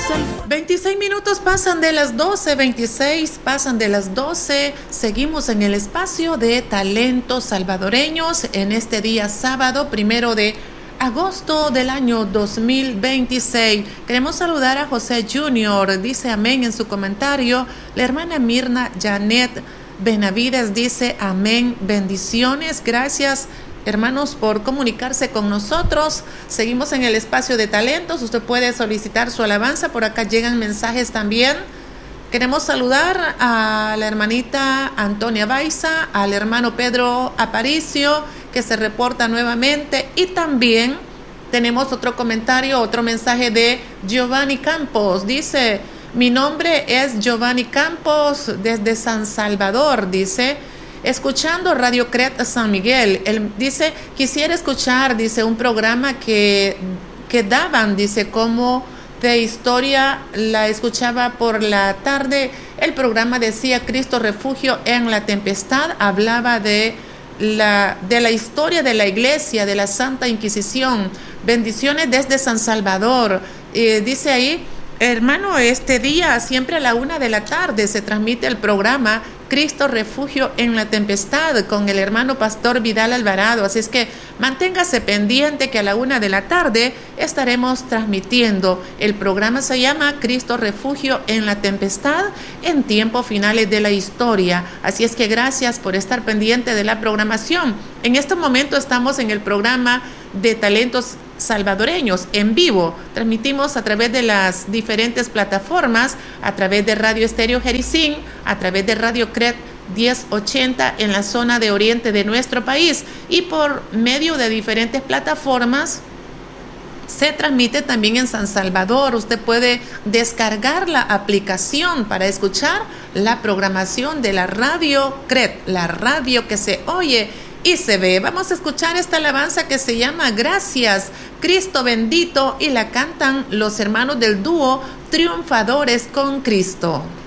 26 minutos pasan de las 12, 26 pasan de las 12. Seguimos en el espacio de talentos salvadoreños en este día sábado, 1 de agosto del año 2026. Queremos saludar a José Junior, dice amén en su comentario. La hermana Mirna Janet Benavides dice amén, bendiciones, gracias hermanos por comunicarse con nosotros. Seguimos en el espacio de talentos, usted puede solicitar su alabanza, por acá llegan mensajes también. Queremos saludar a la hermanita Antonia Baiza, al hermano Pedro Aparicio, que se reporta nuevamente, y también tenemos otro comentario, otro mensaje de Giovanni Campos. Dice, mi nombre es Giovanni Campos desde San Salvador, dice, escuchando Radio Cret San Miguel. Él dice, quisiera escuchar, dice, un programa que daban, dice, como de historia, la escuchaba por la tarde. El programa decía Cristo Refugio en la Tempestad, hablaba de la historia de la iglesia, de la Santa Inquisición. Bendiciones desde San Salvador. Dice ahí, hermano, este día siempre a la 1 de la tarde se transmite el programa Cristo Refugio en la Tempestad con el hermano Pastor Vidal Alvarado, así es que manténgase pendiente que a la 1 de la tarde estaremos transmitiendo. El programa se llama Cristo Refugio en la Tempestad, en tiempos finales de la historia, así es que gracias por estar pendiente de la programación. En este momento estamos en el programa de talentos salvadoreños en vivo. Transmitimos a través de las diferentes plataformas, a través de Radio Estéreo Jericín, a través de Radio Cret 1080 en la zona de oriente de nuestro país, y por medio de diferentes plataformas se transmite también en San Salvador. Usted puede descargar la aplicación para escuchar la programación de la Radio Cret, la radio que se oye y se ve. Vamos a escuchar esta alabanza que se llama Gracias, Cristo bendito, y la cantan los hermanos del dúo Triunfadores con Cristo.